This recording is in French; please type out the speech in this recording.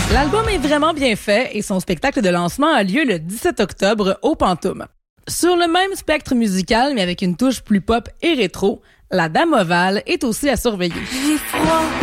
L'album est vraiment bien fait et son spectacle de lancement a lieu le 17 octobre au Pantoum. Sur le même spectre musical, mais avec une touche plus pop et rétro, La Dame Ovale est aussi à surveiller.